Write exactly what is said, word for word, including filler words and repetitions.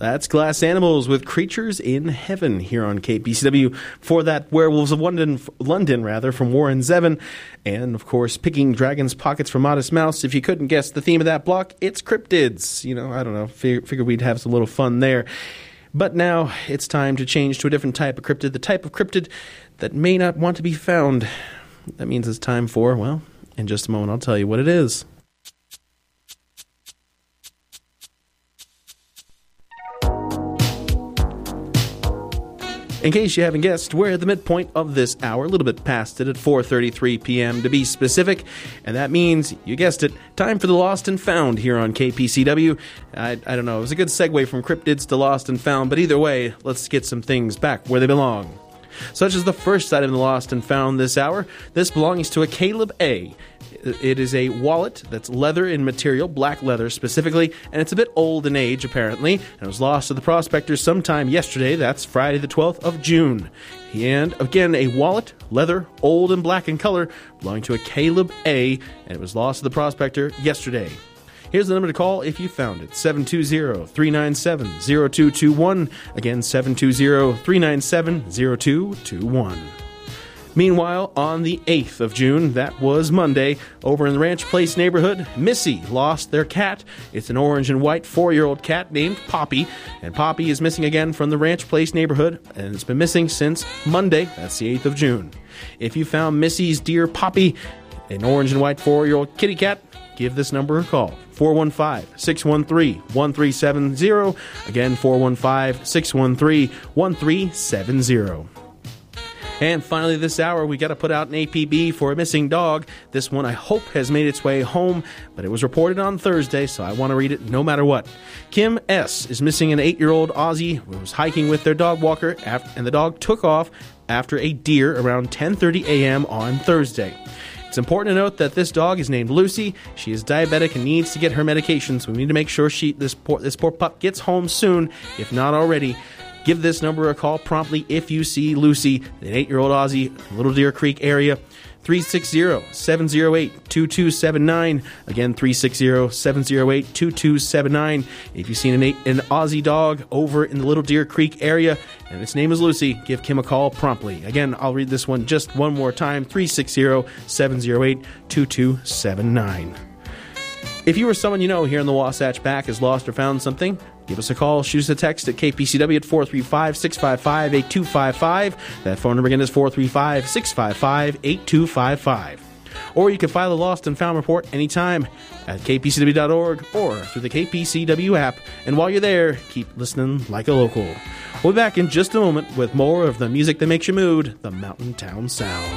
That's Glass Animals with Creatures in Heaven here on K P C W. For that, Werewolves of London, London rather, from Warren Zevon. And, of course, Picking Dragon's Pockets from Modest Mouse. If you couldn't guess the theme of that block, it's cryptids. You know, I don't know. Fig- figured we'd have some little fun there. But now it's time to change to a different type of cryptid, the type of cryptid that may not want to be found. That means it's time for, well, in just a moment I'll tell you what it is. In case you haven't guessed, we're at the midpoint of this hour, a little bit past it at four thirty-three p.m. to be specific, and that means, you guessed it, time for the Lost and Found here on K P C W. I, I don't know, it was a good segue from cryptids to Lost and Found, but either way, let's get some things back where they belong. Such as the first item in the Lost and Found this hour, this belongs to a Caleb A. It is a wallet that's leather in material, black leather specifically, and it's a bit old in age, apparently, and it was lost to the prospectors sometime yesterday. That's Friday the twelfth of June. And, again, a wallet, leather, old and black in color, belonging to a Caleb A, and it was lost to the prospector yesterday. Here's the number to call if you found it, seven two zero, three nine seven, zero two two one. Again, seven two zero, three nine seven, zero two two one. Meanwhile, on the eighth of June, that was Monday, over in the Ranch Place neighborhood, Missy lost their cat. It's an orange and white four-year-old cat named Poppy, and Poppy is missing again from the Ranch Place neighborhood, and it's been missing since Monday, that's the eighth of June. If you found Missy's dear Poppy, an orange and white four-year-old kitty cat, give this number a call, four one five, six one three, one three seven zero. Again, four one five, six one three, one three seven zero. And finally this hour, we got to put out an A P B for a missing dog. This one, I hope, has made its way home, but it was reported on Thursday, so I want to read it no matter what. Kim S. is missing an eight-year-old Aussie who was hiking with their dog walker, and the dog took off after a deer around ten thirty a.m. on Thursday. It's important to note that this dog is named Lucy. She is diabetic and needs to get her medications. We need to make sure she this poor, this poor pup gets home soon, if not already. Give this number a call promptly if you see Lucy, an eight-year-old Aussie, Little Deer Creek area. three six zero, seven zero eight, two two seven nine. Again, three six zero, seven zero eight, two two seven nine. If you've seen an, an Aussie dog over in the Little Deer Creek area and its name is Lucy, give Kim a call promptly. Again, I'll read this one just one more time, three six zero, seven zero eight, two two seven nine. If you or someone you know here in the Wasatch Back has lost or found something, give us a call, shoot us a text at K P C W at four three five, six five five, eight two five five. That phone number again is four three five, six five five, eight two five five. Or you can file a Lost and Found report anytime at k p c w dot org or through the K P C W app. And while you're there, keep listening like a local. We'll be back in just a moment with more of the music that makes you mood, the Mountain Town Sound.